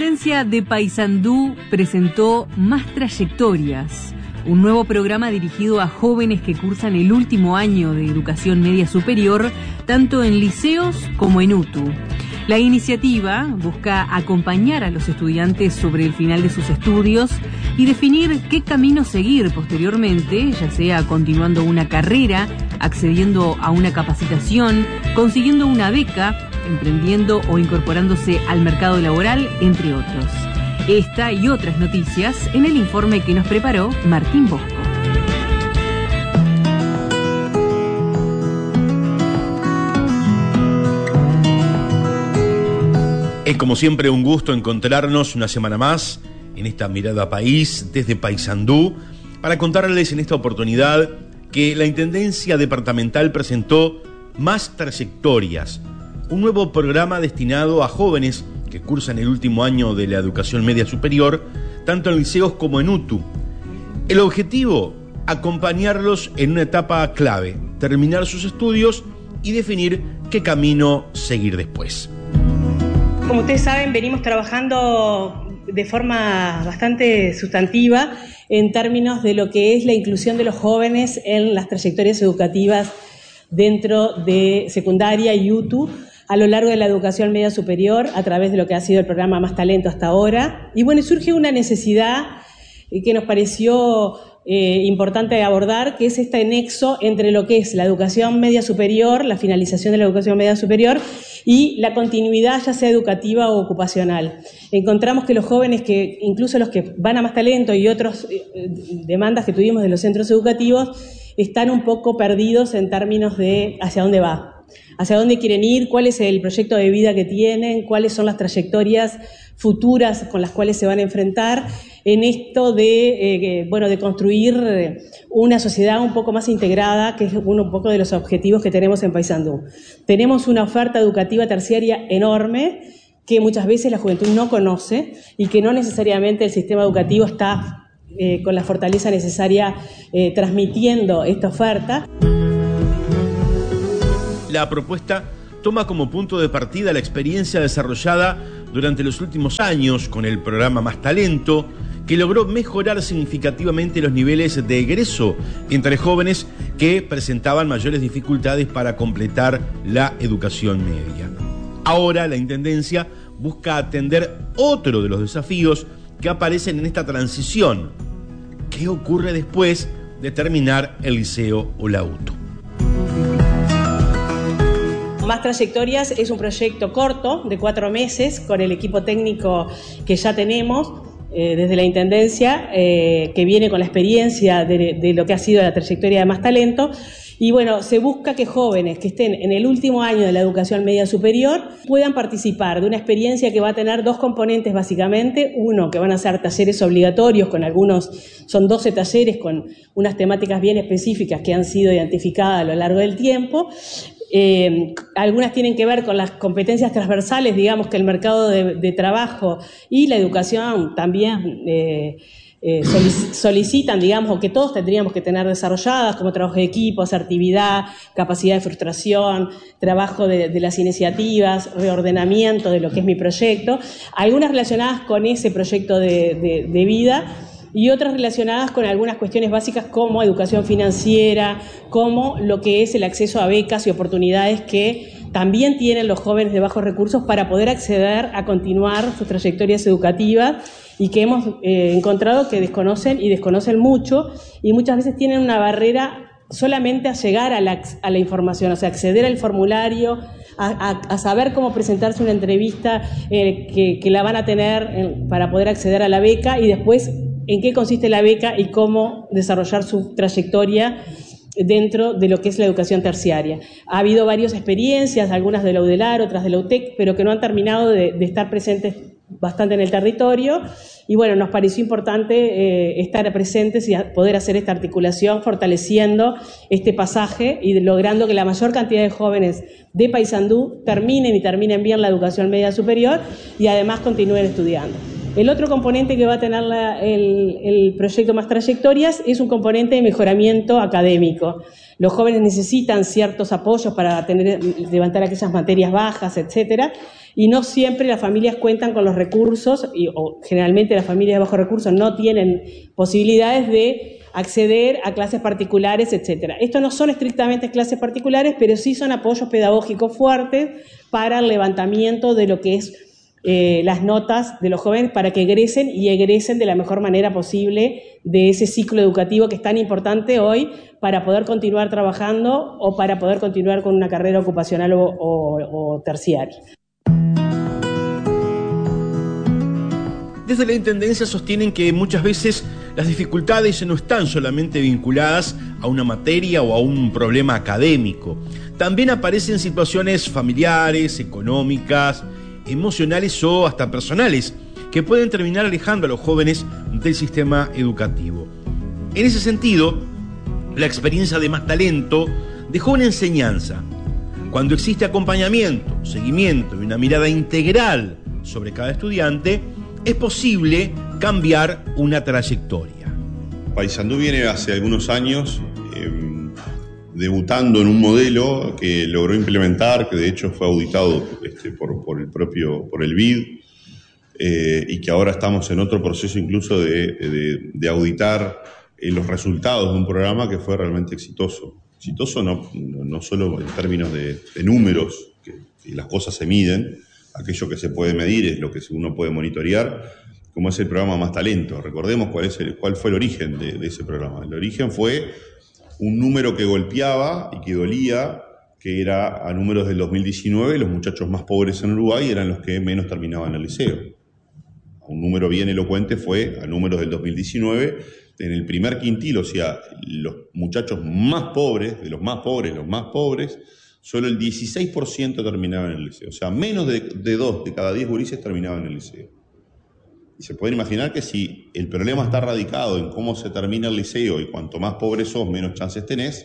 Intendencia de Paysandú presentó Más Trayectorias, un nuevo programa dirigido a jóvenes que cursan el último año de educación media superior, tanto en liceos como en UTU. La iniciativa busca acompañar a los estudiantes sobre el final de sus estudios y definir qué camino seguir posteriormente, ya sea continuando una carrera, accediendo a una capacitación, consiguiendo una beca, emprendiendo o incorporándose al mercado laboral, entre otros. Esta y otras noticias en el informe que nos preparó Martín Bosco. Es como siempre un gusto encontrarnos una semana más en esta mirada país desde Paysandú para contarles en esta oportunidad que la Intendencia Departamental presentó Más Trayectorias, un nuevo programa destinado a jóvenes que cursan el último año de la educación media superior, tanto en liceos como en UTU. El objetivo, acompañarlos en una etapa clave, terminar sus estudios y definir qué camino seguir después. Como ustedes saben, venimos trabajando de forma bastante sustantiva en términos de lo que es la inclusión de los jóvenes en las trayectorias educativas dentro de secundaria y UTU a lo largo de la educación media superior a través de lo que ha sido el programa Más Talento hasta ahora. Y bueno, surge una necesidad que nos pareció importante abordar, que es este nexo entre lo que es la educación media superior, la finalización de la educación media superior y la continuidad ya sea educativa o ocupacional. Encontramos que los jóvenes, que incluso los que van a Más Talento y otras demandas que tuvimos de los centros educativos, están un poco perdidos en términos de hacia dónde va. Hacia dónde quieren ir, cuál es el proyecto de vida que tienen, cuáles son las trayectorias futuras con las cuales se van a enfrentar en esto de construir una sociedad un poco más integrada, que es un poco de los objetivos que tenemos en Paysandú. Tenemos una oferta educativa terciaria enorme que muchas veces la juventud no conoce y que no necesariamente el sistema educativo está con la fortaleza necesaria transmitiendo esta oferta. La propuesta toma como punto de partida la experiencia desarrollada durante los últimos años con el programa Más Talento, que logró mejorar significativamente los niveles de egreso entre jóvenes que presentaban mayores dificultades para completar la educación media. Ahora la Intendencia busca atender otro de los desafíos que aparecen en esta transición. ¿Qué ocurre después de terminar el liceo o la UTU? Más Trayectorias es un proyecto corto de 4 meses con el equipo técnico que ya tenemos desde la Intendencia, que viene con la experiencia de lo que ha sido la trayectoria de Más Talento. Y bueno, se busca que jóvenes que estén en el último año de la educación media superior puedan participar de una experiencia que va a tener 2 componentes básicamente. Uno, que van a ser talleres obligatorios, con algunos, son 12 talleres con unas temáticas bien específicas que han sido identificadas a lo largo del tiempo. Algunas tienen que ver con las competencias transversales, digamos, que el mercado de trabajo y la educación también solicitan, digamos, o que todos tendríamos que tener desarrolladas, como trabajo de equipo, asertividad, capacidad de frustración, trabajo de las iniciativas, reordenamiento de lo que es mi proyecto, algunas relacionadas con ese proyecto de vida y otras relacionadas con algunas cuestiones básicas como educación financiera, como lo que es el acceso a becas y oportunidades que también tienen los jóvenes de bajos recursos para poder acceder a continuar sus trayectorias educativas y que hemos encontrado que desconocen mucho y muchas veces tienen una barrera solamente a llegar a la información, o sea, acceder al formulario, a saber cómo presentarse una entrevista que la van a tener para poder acceder a la beca y después en qué consiste la beca y cómo desarrollar su trayectoria dentro de lo que es la educación terciaria. Ha habido varias experiencias, algunas de la UDELAR, otras de la UTEC, pero que no han terminado de estar presentes bastante en el territorio y bueno, nos pareció importante estar presentes y poder hacer esta articulación fortaleciendo este pasaje y logrando que la mayor cantidad de jóvenes de Paysandú terminen bien la educación media superior y además continúen estudiando. El otro componente que va a tener el proyecto Más Trayectorias es un componente de mejoramiento académico. Los jóvenes necesitan ciertos apoyos para levantar aquellas materias bajas, etcétera, y no siempre las familias cuentan con los recursos, o generalmente las familias de bajos recursos no tienen posibilidades de acceder a clases particulares, etcétera. Esto no son estrictamente clases particulares, pero sí son apoyos pedagógicos fuertes para el levantamiento de lo que es las notas de los jóvenes para que egresen de la mejor manera posible de ese ciclo educativo que es tan importante hoy para poder continuar trabajando o para poder continuar con una carrera ocupacional o terciaria. Desde la Intendencia sostienen que muchas veces las dificultades no están solamente vinculadas a una materia o a un problema académico. También aparecen situaciones familiares, económicas, emocionales o hasta personales que pueden terminar alejando a los jóvenes del sistema educativo. En ese sentido, la experiencia de Más Talento dejó una enseñanza. Cuando existe acompañamiento, seguimiento y una mirada integral sobre cada estudiante, es posible cambiar una trayectoria. Paysandú viene hace algunos años debutando en un modelo que logró implementar, que de hecho fue auditado por el BID, y que ahora estamos en otro proceso incluso de auditar los resultados de un programa que fue realmente exitoso. Exitoso no solo en términos de números, que las cosas se miden, aquello que se puede medir es lo que uno puede monitorear, como es el programa Más Talento. Recordemos cuál fue el origen de ese programa. El origen fue un número que golpeaba y que dolía, que era a números del 2019, los muchachos más pobres en Uruguay eran los que menos terminaban el liceo. Un número bien elocuente fue a números del 2019, en el primer quintil, o sea, los muchachos más pobres, de los más pobres, solo el 16% terminaban en el liceo. O sea, menos de 2 de cada 10 gurises terminaban en el liceo. Y se pueden imaginar que si el problema está radicado en cómo se termina el liceo y cuanto más pobre sos, menos chances tenés,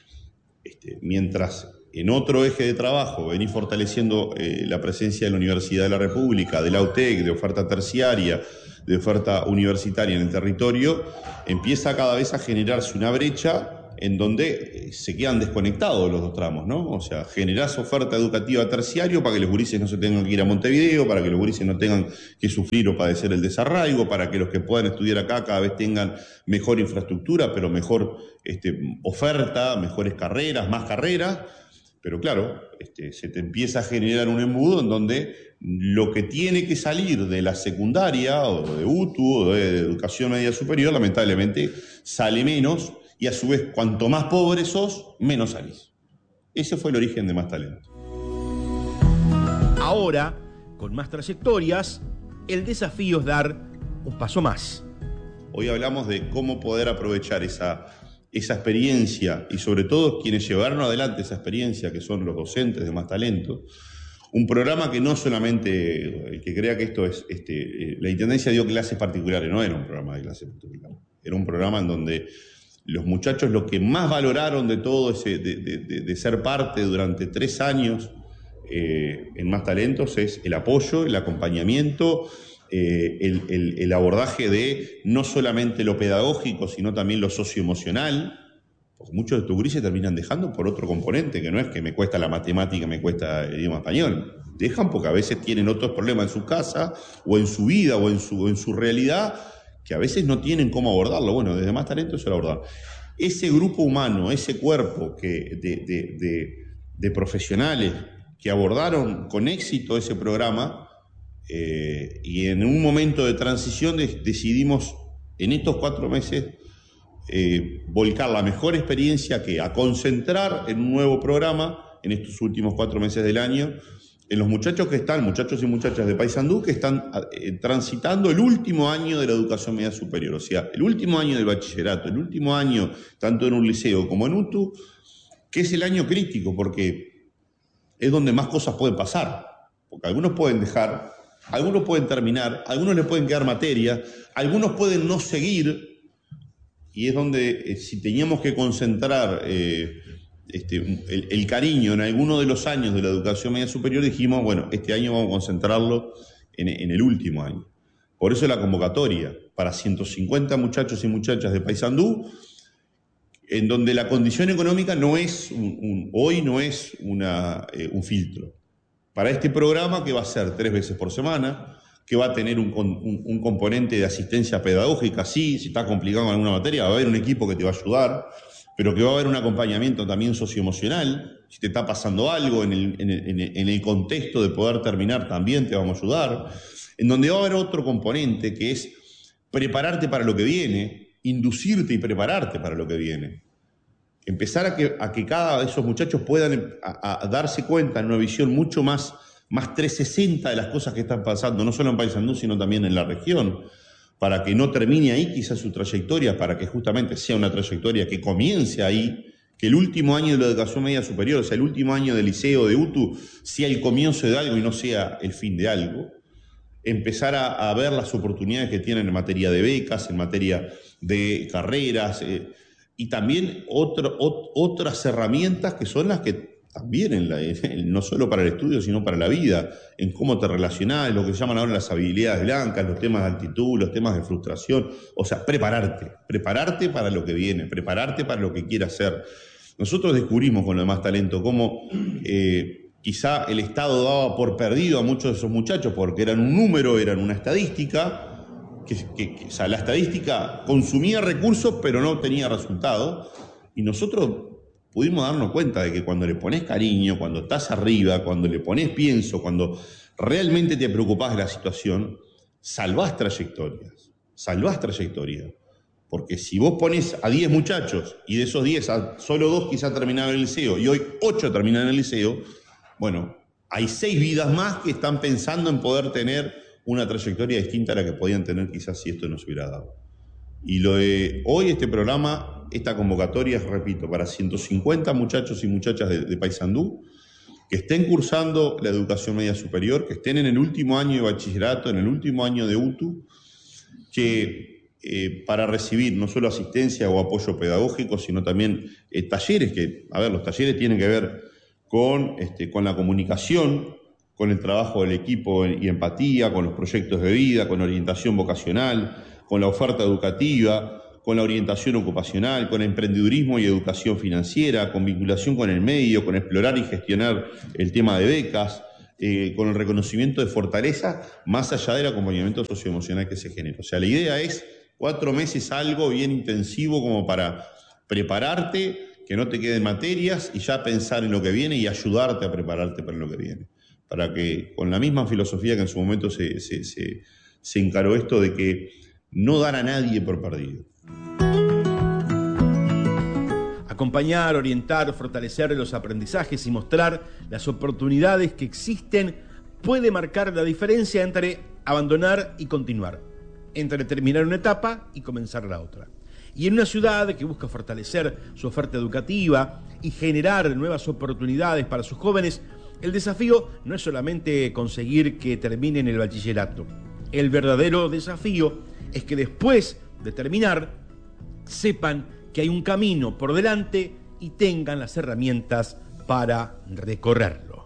mientras en otro eje de trabajo venís fortaleciendo la presencia de la Universidad de la República, de la UTEC, de oferta terciaria, de oferta universitaria en el territorio, empieza cada vez a generarse una brecha en donde se quedan desconectados los dos tramos, ¿no? O sea, generás oferta educativa terciario para que los gurises no se tengan que ir a Montevideo, para que los gurises no tengan que sufrir o padecer el desarraigo, para que los que puedan estudiar acá cada vez tengan mejor infraestructura, pero mejor oferta, mejores carreras, más carreras. Pero claro, se te empieza a generar un embudo en donde lo que tiene que salir de la secundaria o de UTU o de educación media superior, lamentablemente, sale menos. Y a su vez, cuanto más pobre sos, menos salís. Ese fue el origen de Más Talento. Ahora, con Más Trayectorias, el desafío es dar un paso más. Hoy hablamos de cómo poder aprovechar esa experiencia y sobre todo quienes llevaron adelante esa experiencia, que son los docentes de Más Talento. Un programa que no solamente, el que crea que esto es, la Intendencia dio clases particulares, no era un programa de clases particulares, era un programa en donde los muchachos lo que más valoraron de todo de ser parte durante 3 años en Más Talentos es el apoyo, el acompañamiento, el abordaje de no solamente lo pedagógico, sino también lo socioemocional, porque muchos de estos gurises terminan dejando por otro componente, que no es que me cuesta la matemática, me cuesta el idioma español. Dejan porque a veces tienen otros problemas en su casa, o en su vida, o en su realidad, que a veces no tienen cómo abordarlo. Bueno, desde Más Talento se lo abordan. Ese grupo humano, ese cuerpo de profesionales que abordaron con éxito ese programa, y en un momento de transición decidimos en estos 4 meses volcar la mejor experiencia a concentrar en un nuevo programa en estos últimos 4 meses del año, en los muchachos y muchachas de Paysandú que están transitando el último año de la educación media superior, o sea, el último año del bachillerato, el último año tanto en un liceo como en UTU, que es el año crítico, porque es donde más cosas pueden pasar, porque algunos pueden dejar, algunos pueden terminar, algunos les pueden quedar materia, algunos pueden no seguir, y es donde si teníamos que concentrar el cariño en alguno de los años de la educación media superior, dijimos, bueno, este año vamos a concentrarlo en el último año. Por eso la convocatoria para 150 muchachos y muchachas de Paysandú, en donde la condición económica no es hoy no es un filtro. Para este programa, que va a ser 3 veces por semana, que va a tener un componente de asistencia pedagógica, sí, si está complicado en alguna materia, va a haber un equipo que te va a ayudar, pero que va a haber un acompañamiento también socioemocional. Si te está pasando algo en el contexto de poder terminar, también te vamos a ayudar. En donde va a haber otro componente que es prepararte para lo que viene, inducirte y prepararte para lo que viene. Empezar a que cada de esos muchachos puedan a darse cuenta en una visión mucho más 360 de las cosas que están pasando, no solo en Paysandú, sino también en la región, para que no termine ahí quizás su trayectoria, para que justamente sea una trayectoria que comience ahí, que el último año de la educación media superior, o sea, el último año del liceo de UTU, sea el comienzo de algo y no sea el fin de algo. Empezar a ver las oportunidades que tienen en materia de becas, en materia de carreras, y también otras herramientas que son las que también, no solo para el estudio, sino para la vida, en cómo te relacionás, lo que se llaman ahora las habilidades blancas, los temas de actitud, los temas de frustración. O sea, prepararte para lo que viene, prepararte para lo que quieras hacer. Nosotros descubrimos con lo de Más Talento cómo quizá el Estado daba por perdido a muchos de esos muchachos porque eran un número, eran una estadística, o sea, la estadística consumía recursos pero no tenía resultado, y nosotros pudimos darnos cuenta de que cuando le pones cariño, cuando estás arriba, cuando le pones pienso, cuando realmente te preocupás de la situación, salvás trayectorias. Porque si vos ponés a 10 muchachos y de esos 10 solo 2 quizás terminaron el liceo y hoy 8 terminan el liceo, bueno, hay 6 vidas más que están pensando en poder tener una trayectoria distinta a la que podían tener quizás si esto no se hubiera dado. Y lo de hoy, este programa, esta convocatoria, repito, para 150 muchachos y muchachas de Paysandú que estén cursando la educación media superior, que estén en el último año de bachillerato, en el último año de UTU, que para recibir no solo asistencia o apoyo pedagógico, sino también talleres, que, a ver, los talleres tienen que ver con la comunicación, con el trabajo del equipo y empatía, con los proyectos de vida, con orientación vocacional, con la oferta educativa, con la orientación ocupacional, con emprendedurismo y educación financiera, con vinculación con el medio, con explorar y gestionar el tema de becas, con el reconocimiento de fortaleza, más allá del acompañamiento socioemocional que se genera. O sea, la idea es 4 meses algo bien intensivo como para prepararte, que no te queden materias y ya pensar en lo que viene y ayudarte a prepararte para lo que viene. Para que, con la misma filosofía que en su momento se encaró esto de que no dar a nadie por perdido. Acompañar, orientar, fortalecer los aprendizajes y mostrar las oportunidades que existen puede marcar la diferencia entre abandonar y continuar, entre terminar una etapa y comenzar la otra. Y en una ciudad que busca fortalecer su oferta educativa y generar nuevas oportunidades para sus jóvenes, el desafío no es solamente conseguir que terminen el bachillerato. El verdadero desafío es que después de terminar sepan que hay un camino por delante y tengan las herramientas para recorrerlo.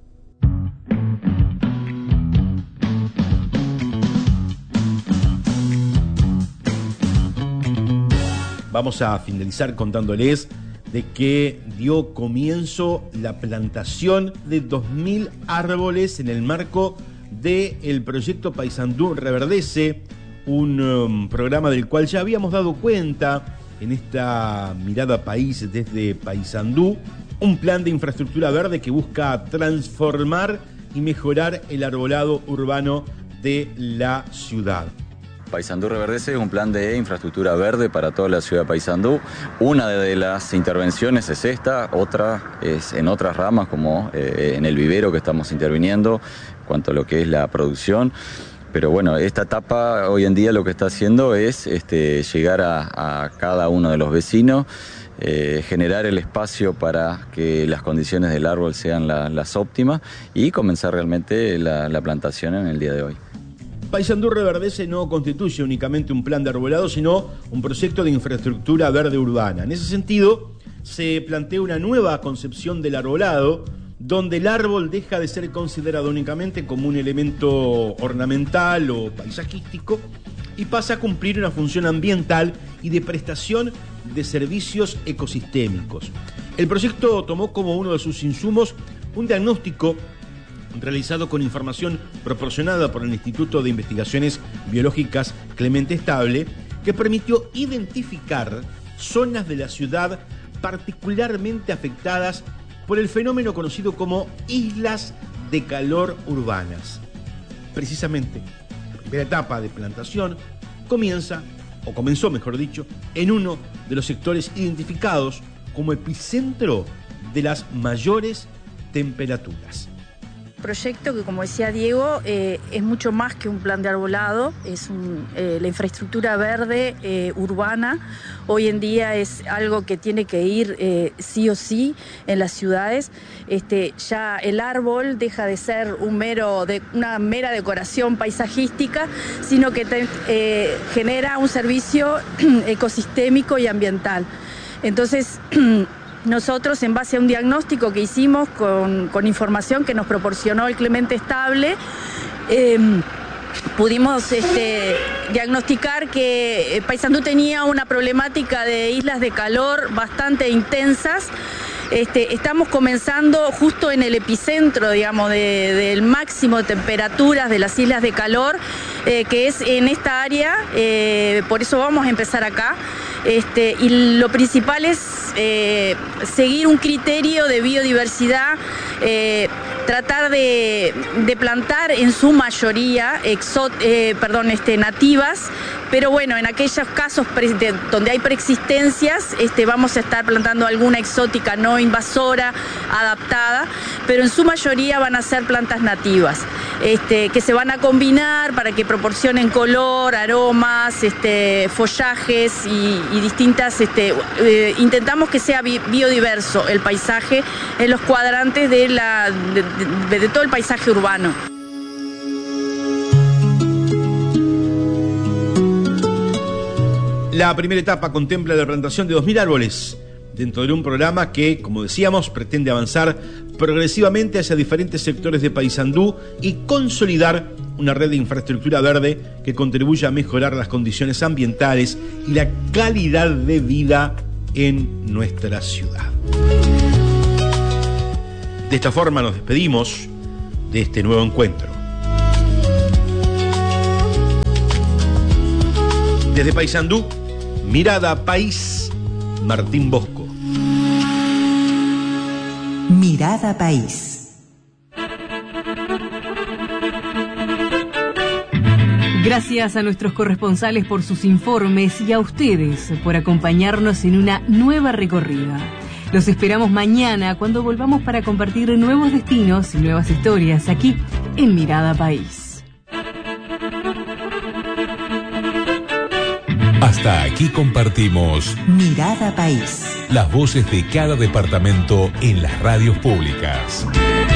Vamos a finalizar contándoles de que dio comienzo la plantación de 2.000 árboles en el marco del proyecto Paysandú Reverdece, un programa del cual ya habíamos dado cuenta en esta mirada país desde Paysandú, un plan de infraestructura verde que busca transformar y mejorar el arbolado urbano de la ciudad. Paysandú Reverdece es un plan de infraestructura verde para toda la ciudad de Paysandú. Una de las intervenciones es esta, otra es en otras ramas como en el vivero que estamos interviniendo, en cuanto a lo que es la producción. Pero bueno, esta etapa hoy en día lo que está haciendo es llegar a cada uno de los vecinos, generar el espacio para que las condiciones del árbol sean las óptimas y comenzar realmente la plantación en el día de hoy. Paysandú Reverdece no constituye únicamente un plan de arbolado, sino un proyecto de infraestructura verde urbana. En ese sentido, se plantea una nueva concepción del arbolado, donde el árbol deja de ser considerado únicamente como un elemento ornamental o paisajístico y pasa a cumplir una función ambiental y de prestación de servicios ecosistémicos. El proyecto tomó como uno de sus insumos un diagnóstico realizado con información proporcionada por el Instituto de Investigaciones Biológicas Clemente Estable, que permitió identificar zonas de la ciudad particularmente afectadas por el fenómeno conocido como islas de calor urbanas. Precisamente, la primera etapa de plantación comenzó, mejor dicho, en uno de los sectores identificados como epicentro de las mayores temperaturas. Proyecto que, como decía Diego, es mucho más que un plan de arbolado, es la infraestructura verde urbana. Hoy en día es algo que tiene que ir sí o sí en las ciudades. Ya el árbol deja de ser una mera decoración paisajística, sino que genera un servicio ecosistémico y ambiental. Entonces, nosotros, en base a un diagnóstico que hicimos con información que nos proporcionó el Clemente Estable, pudimos diagnosticar que Paysandú tenía una problemática de islas de calor bastante intensas. Estamos comenzando justo en el epicentro, digamos, del máximo de temperaturas de las islas de calor, que es en esta área, por eso vamos a empezar acá. Y lo principal es seguir un criterio de biodiversidad, tratar de plantar en su mayoría nativas, pero bueno, en aquellos casos donde hay preexistencias, vamos a estar plantando alguna exótica no invasora, adaptada, pero en su mayoría van a ser plantas nativas, que se van a combinar para que proporcionen color, aromas, follajes y distintas, intentamos que sea biodiverso el paisaje en los cuadrantes de todo el paisaje urbano. La primera etapa contempla la plantación de 2.000 árboles dentro de un programa que, como decíamos, pretende avanzar progresivamente hacia diferentes sectores de Paysandú y consolidar una red de infraestructura verde que contribuya a mejorar las condiciones ambientales y la calidad de vida en nuestra ciudad. De esta forma nos despedimos de este nuevo encuentro. Desde Paysandú, Mirada País, Martín Bosco. Mirada País. Gracias a nuestros corresponsales por sus informes y a ustedes por acompañarnos en una nueva recorrida. Los esperamos mañana cuando volvamos para compartir nuevos destinos y nuevas historias aquí en Mirada País. Hasta aquí compartimos Mirada País. Las voces de cada departamento en las radios públicas.